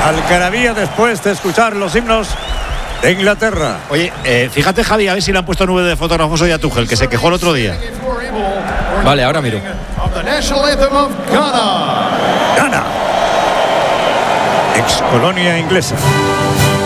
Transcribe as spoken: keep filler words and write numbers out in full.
algarabía después de escuchar los himnos de Inglaterra. Oye, eh, fíjate, Javi, a ver si le han puesto nube de fotógrafos hoy a Tuchel, que se quejó el otro día. Vale, ahora miro. Ghana, ex colonia inglesa.